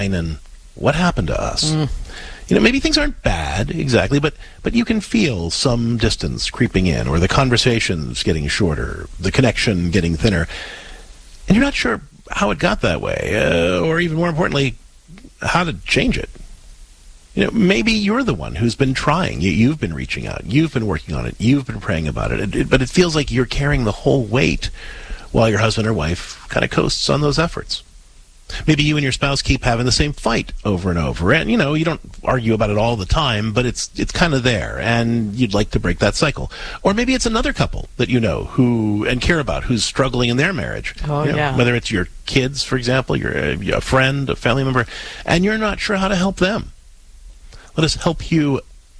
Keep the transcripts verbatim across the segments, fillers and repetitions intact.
and what happened to us? Mm. You know, maybe things aren't bad exactly, but but you can feel some distance creeping in, or the conversations getting shorter, the connection getting thinner, and you're not sure how it got that way, uh, or even more importantly, how to change it. You know, maybe you're the one who's been trying. You, you've been reaching out. You've been working on it. You've been praying about it. It, it. But it feels like you're carrying the whole weight while your husband or wife kind of coasts on those efforts. Maybe you and your spouse keep having the same fight over and over. And, you know, you don't argue about it all the time, but it's it's kind of there, and you'd like to break that cycle. Or maybe it's another couple that you know who and care about who's struggling in their marriage. Oh, you know, yeah. Whether it's your kids, for example, your a friend, a family member, and you're not sure how to help them. Let us help you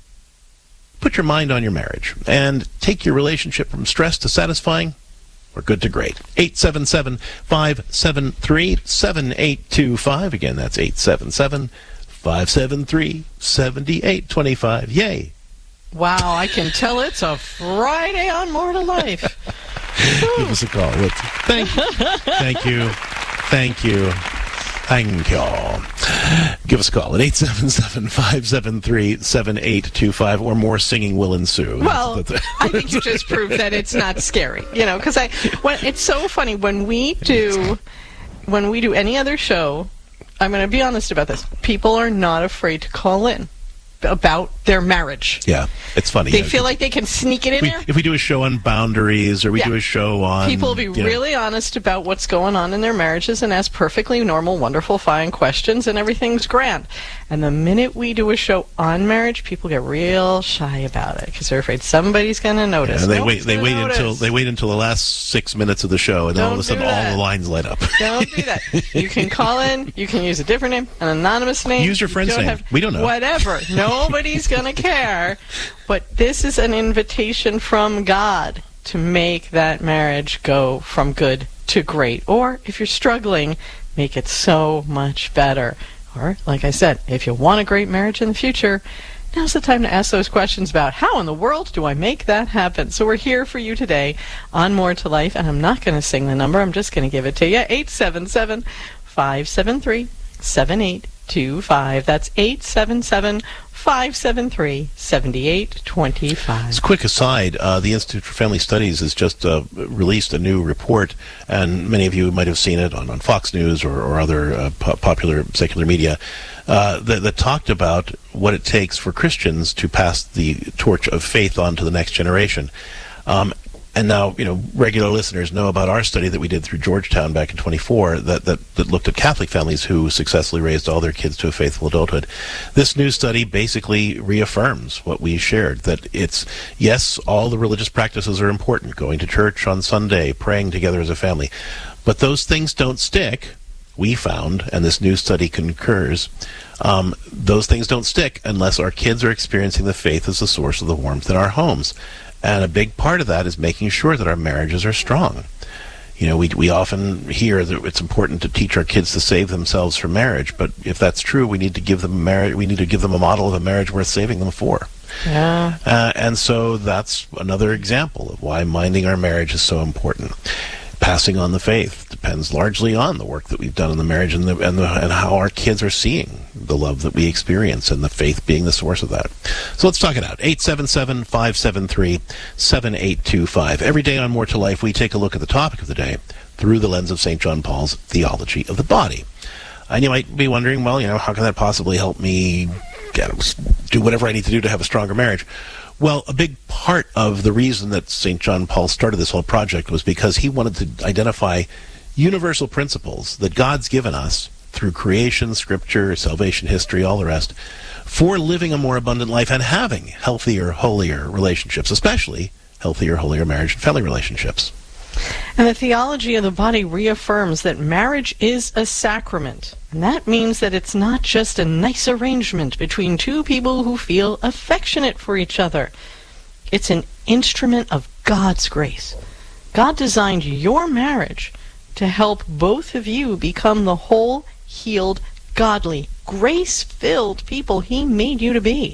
put your mind on your marriage and take your relationship from stress to satisfying or good to great. eight seven seven, five seven three, seven eight two five. Again, that's eight seven seven, five seven three, seven eight two five. Yay. Wow, I can tell it's a Friday on More to Life. Give us a call. Let's, thank you. Thank you. Thank you. Thank you. Give us a call at eight seven seven, five seven three, seven eight two five, or more singing will ensue. Well, That's, that's I think you just proved that it's not scary, you know, because I, when, it's so funny when we do, when we do any other show, I'm going to be honest about this, people are not afraid to call in about their marriage. Yeah, it's funny. They yeah. feel like they can sneak it in we, there. If we do a show on boundaries, or we Yeah. do a show on... People will be you know, really honest about what's going on in their marriages and ask perfectly normal, wonderful, fine questions, and everything's grand. And the minute we do a show on marriage, people get real shy about it because they're afraid somebody's going to notice. Yeah, they No wait. one's They gonna wait notice. until they wait until the last six minutes of the show, and then all of a Don't sudden do all that. the lines light up. Don't do that. You can call in. You can use a different name, an anonymous name. Use your friend's don't name. have- We don't know. Whatever. Nobody's going to care. But this is an invitation from God to make that marriage go from good to great. Or, if you're struggling, make it so much better. Or, like I said, if you want a great marriage in the future, now's the time to ask those questions about how in the world do I make that happen? So we're here for you today on More to Life, and I'm not going to sing the number. I'm just going to give it to you. eight seven seven, five seven three, seven eight two five. That's eight seven seven, five seven three, seven eight two five. As a quick aside, uh, the Institute for Family Studies has just uh, released a new report, and many of you might have seen it on, on Fox News or, or other uh, po- popular secular media, uh, that, that talked about what it takes for Christians to pass the torch of faith on to the next generation. Um, And now, you know, regular listeners know about our study that we did through Georgetown back in twenty-four that, that, that looked at Catholic families who successfully raised all their kids to a faithful adulthood. This new study basically reaffirms what we shared, that it's, yes, all the religious practices are important, going to church on Sunday, praying together as a family, but those things don't stick, we found, and this new study concurs, um, those things don't stick unless our kids are experiencing the faith as the source of the warmth in our homes. And a big part of that is making sure that our marriages are strong. You know, we we often hear that it's important to teach our kids to save themselves for marriage, but if that's true, we need to give them a marriage. We need to give them a model of a marriage worth saving them for. Yeah. Uh, and so that's another example of why minding our marriage is so important. Passing on the faith depends largely on the work that we've done in the marriage and the, and the, and how our kids are seeing the love that we experience, and the faith being the source of that. So let's talk it out. eight seven seven, five seven three, seven eight two five. Every day on More to Life, we take a look at the topic of the day through the lens of Saint John Paul's theology of the body. And you might be wondering, well, you know, how can that possibly help me get, do whatever I need to do to have a stronger marriage? Well, a big part of the reason that Saint John Paul started this whole project was because he wanted to identify universal principles that God's given us through creation, scripture, salvation history, all the rest, for living a more abundant life and having healthier, holier relationships, especially healthier, holier marriage and family relationships. And the theology of the body reaffirms that marriage is a sacrament. And that means that it's not just a nice arrangement between two people who feel affectionate for each other. It's an instrument of God's grace. God designed your marriage to help both of you become the whole, healed, godly, grace-filled people He made you to be,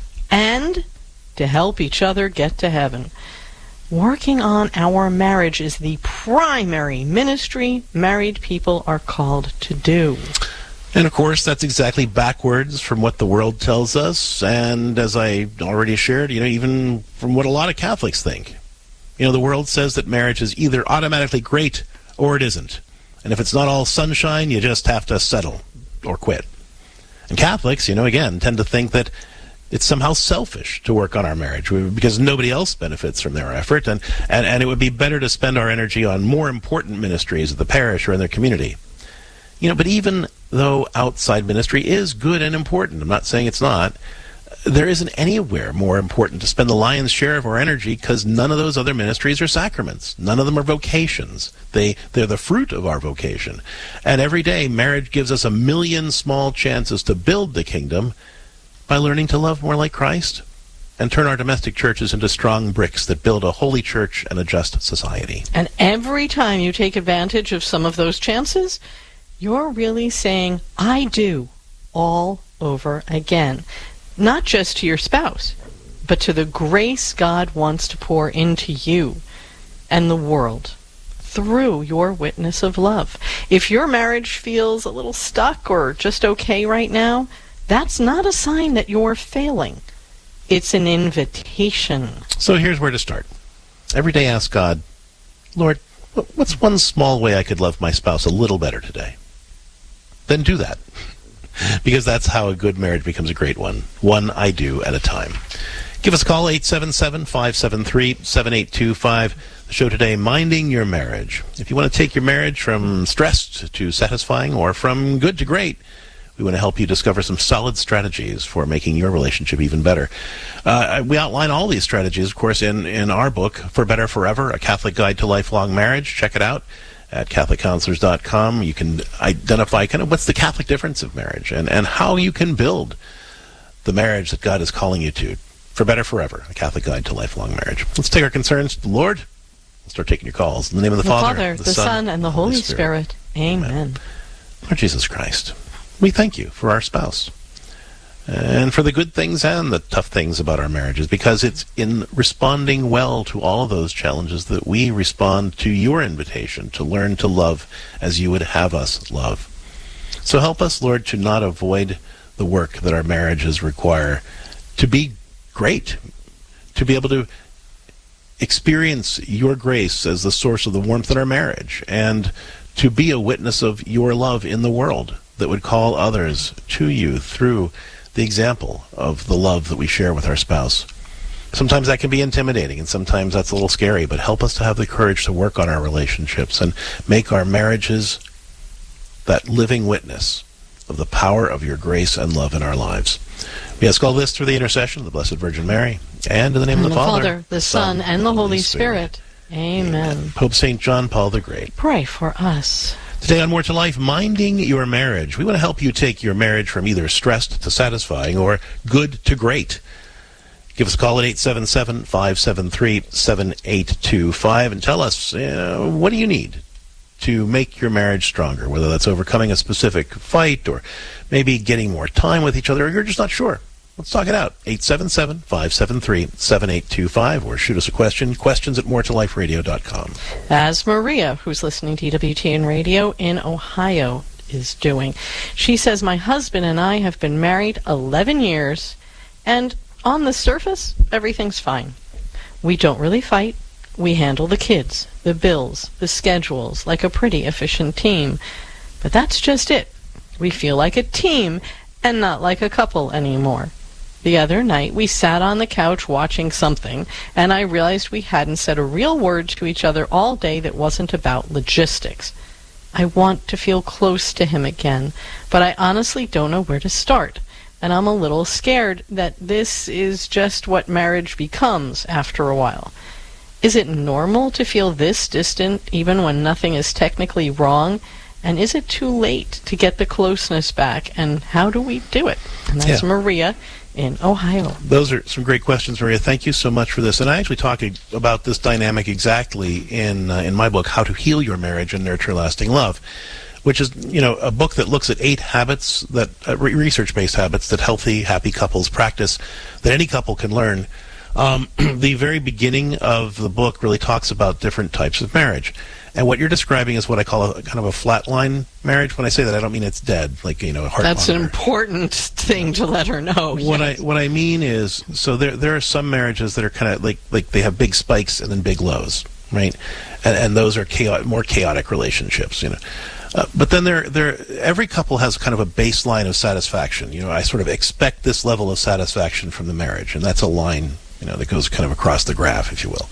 and to help each other get to heaven. Working on our marriage is the primary ministry married people are called to do. And of course, that's exactly backwards from what the world tells us, and as I already shared, you know, even from what a lot of Catholics think. You know, the world says that marriage is either automatically great or it isn't. And if it's not all sunshine, you just have to settle or quit. And Catholics, you know, again, tend to think that it's somehow selfish to work on our marriage because nobody else benefits from their effort, and, and, and it would be better to spend our energy on more important ministries of the parish or in their community. You know, but even though outside ministry is good and important, I'm not saying it's not, there isn't anywhere more important to spend the lion's share of our energy because none of those other ministries are sacraments. None of them are vocations. They, they're the fruit of our vocation. And every day, marriage gives us a million small chances to build the kingdom by learning to love more like Christ and turn our domestic churches into strong bricks that build a holy church and a just society. And every time you take advantage of some of those chances, you're really saying, I do, all over again. Not just to your spouse, but to the grace God wants to pour into you and the world through your witness of love. If your marriage feels a little stuck or just okay right now, that's not a sign that you're failing. It's an invitation. So here's where to start. Every day ask God, Lord, what's one small way I could love my spouse a little better today? Then do that. Because that's how a good marriage becomes a great one. One I do at a time. Give us a call, eight seven seven, five seven three, seven eight two five. The show today, Minding Your Marriage. If you want to take your marriage from stressed to satisfying or from good to great, we want to help you discover some solid strategies for making your relationship even better. Uh, we outline all these strategies, of course, in, in our book, For Better Forever, A Catholic Guide to Lifelong Marriage. Check it out at Catholic Counselors dot com. You can identify kind of what's the Catholic difference of marriage and, and how you can build the marriage that God is calling you to. For Better Forever, A Catholic Guide to Lifelong Marriage. Let's take our concerns to the Lord. We'll start taking your calls. In the name of the, the Father, Father, the, the Son, Son, and the Holy Spirit. Spirit. Amen. Amen. Lord Jesus Christ, we thank you for our spouse and for the good things and the tough things about our marriages, because it's in responding well to all of those challenges that we respond to your invitation to learn to love as you would have us love. So help us, Lord, to not avoid the work that our marriages require, to be great, to be able to experience your grace as the source of the warmth in our marriage, and to be a witness of your love in the world that would call others to you through the example of the love that we share with our spouse. Sometimes that can be intimidating, and sometimes that's a little scary, but help us to have the courage to work on our relationships and make our marriages that living witness of the power of your grace and love in our lives. We ask all this through the intercession of the Blessed Virgin Mary, and in the name and of the, the Father, Father, the Son, and the Holy Spirit. Spirit. Amen. Amen. Pope Saint John Paul the Great, pray for us. Today on More to Life, Minding Your Marriage. We want to help you take your marriage from either stressed to satisfying or good to great. Give us a call at eight seven seven, five seven three, seven eight two five and tell us, uh, what do you need to make your marriage stronger, whether that's overcoming a specific fight or maybe getting more time with each other, or you're just not sure. Let's talk it out. eight seven seven, five seven three, seven eight two five, or shoot us a question, questions at more to life radio dot com. As Maria, who's listening to E W T N Radio in Ohio, is doing. She says, my husband and I have been married eleven years, and on the surface, everything's fine. We don't really fight. We handle the kids, the bills, the schedules like a pretty efficient team. But that's just it. We feel like a team and not like a couple anymore. The other night, we sat on the couch watching something, and I realized we hadn't said a real word to each other all day that wasn't about logistics. I want to feel close to him again, but I honestly don't know where to start, and I'm a little scared that this is just what marriage becomes after a while. Is it normal to feel this distant even when nothing is technically wrong? And is it too late to get the closeness back? And how do we do it? And that's yeah. Maria in Ohio. Those are some great questions, Maria. Thank you so much for this. And I actually talk about this dynamic exactly in uh, in my book, How to Heal Your Marriage and Nurture Lasting Love, which is, you know, a book that looks at eight habits, that uh, research-based habits that healthy, happy couples practice, that any couple can learn. Um, the very beginning of the book really talks about different types of marriage. And what you're describing is what I call a kind of a flatline marriage. When I say that, I don't mean it's dead, like, you know, a heart That's monitor. an important thing to let her know. What yes. I what I mean is, so there there are some marriages that are kind of like like they have big spikes and then big lows, right? And and those are chaotic, more chaotic relationships, you know. Uh, but then there there every couple has kind of a baseline of satisfaction. You know, I sort of expect this level of satisfaction from the marriage, and that's a line, you know, that goes kind of across the graph, if you will.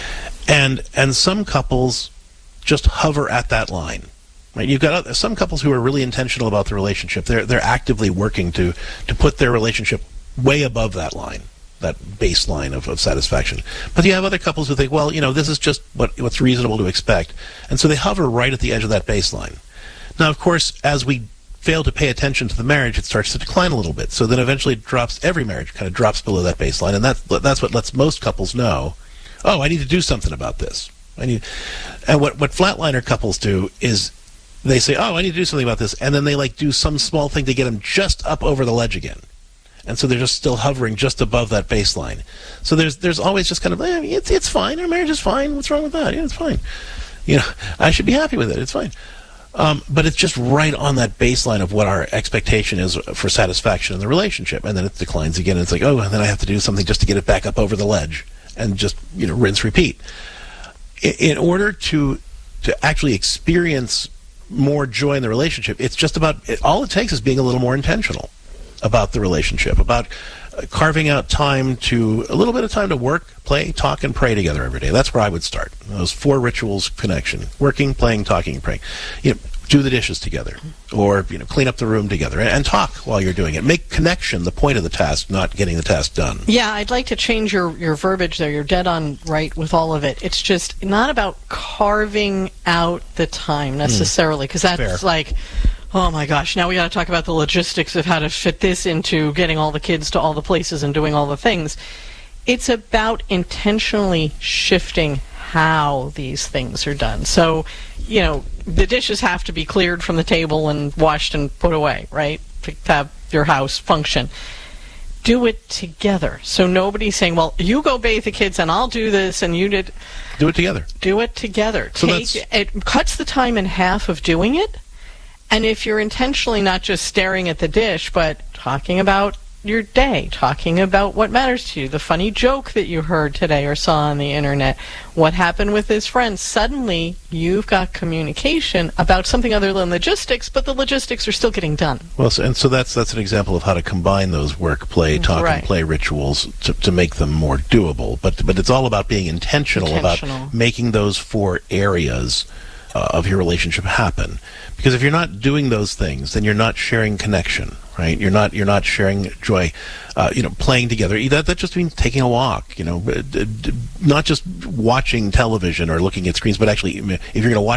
And and some couples just hover at that line. Right? You've got other, some couples who are really intentional about the relationship. They're they're actively working to to put their relationship way above that line, that baseline of, of satisfaction. But you have other couples who think, well, you know, this is just what what's reasonable to expect, and so they hover right at the edge of that baseline. Now, of course, as we fail to pay attention to the marriage, it starts to decline a little bit. So then eventually it drops. Every marriage kind of drops below that baseline, and that's that's what lets most couples know, oh, I need to do something about this. I need, and what, what flatliner couples do is they say, oh, I need to do something about this, and then they like do some small thing to get them just up over the ledge again. And so they're just still hovering just above that baseline. So there's there's always just kind of, eh, it's it's fine, our marriage is fine, what's wrong with that? Yeah, it's fine. You know, I should be happy with it, it's fine. Um, but it's just right on that baseline of what our expectation is for satisfaction in the relationship, and then it declines again, and it's like, oh, and then I have to do something just to get it back up over the ledge, and just, you know, rinse, repeat. In order to to actually experience more joy in the relationship, it's just about, it, all it takes is being a little more intentional about the relationship, about uh, carving out time to, a little bit of time to work, play, talk, and pray together every day. That's where I would start. Those four rituals connection: working, playing, talking, and praying. You know, do the dishes together, or, you know, clean up the room together, and, and talk while you're doing it. Make connection the point of the task, not getting the task done. Yeah, I'd like to change your, your verbiage there. You're dead on right with all of it. It's just not about carving out the time necessarily, because that's Fair. like, oh my gosh, now we got to talk about the logistics of how to fit this into getting all the kids to all the places and doing all the things. It's about intentionally shifting how these things are done. So, you know, the dishes have to be cleared from the table and washed and put away, right? To have your house function. Do it together. So nobody's saying, well, you go bathe the kids and I'll do this and you did. Do it together. Do it together. So Take, that's- it cuts the time in half of doing it. And if you're intentionally not just staring at the dish, but talking about your day, talking about what matters to you, the funny joke that you heard today or saw on the internet, what happened with his friends, suddenly you've got communication about something other than logistics, but the logistics are still getting done. Well, so, and so that's that's an example of how to combine those work, play, talk, Right. and play rituals to, to make them more doable. But but it's all about being intentional, Intentional. about making those four areas uh, of your relationship happen. Because if you're not doing those things, then you're not sharing connection, right? You're not you're not sharing joy. Uh, you know, playing together. That that just means taking a walk. You know, d- d- not just watching television or looking at screens, but actually, if you're going to watch